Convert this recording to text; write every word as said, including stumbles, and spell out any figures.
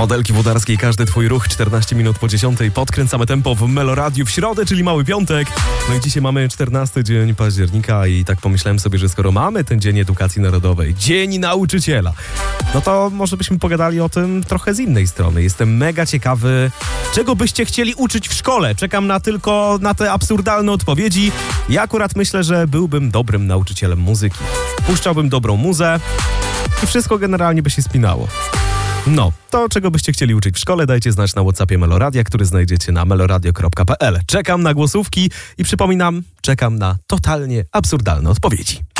Modelki Włodarskiej, każdy twój ruch, czternaście minut po dziesiątej. Podkręcamy tempo w Meloradiu w środę, czyli mały piątek. No i dzisiaj mamy czternasty dzień października i tak pomyślałem sobie, że skoro mamy ten Dzień Edukacji Narodowej, Dzień Nauczyciela, no to może byśmy pogadali o tym trochę z innej strony. Jestem mega ciekawy, czego byście chcieli uczyć w szkole. Czekam na tylko na te absurdalne odpowiedzi. Ja akurat myślę, że byłbym dobrym nauczycielem muzyki. Puszczałbym dobrą muzę i wszystko generalnie by się spinało. No, to czego byście chcieli uczyć w szkole, dajcie znać na WhatsAppie Meloradia, który znajdziecie na meloradio kropka p l. Czekam na głosówki i przypominam, czekam na totalnie absurdalne odpowiedzi.